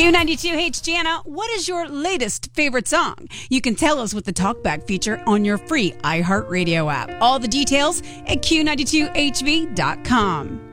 Q92, hey, it's Jana. What is your latest favorite song? You can tell us with the TalkBack feature on your free iHeartRadio app. All the details at Q92HV.com.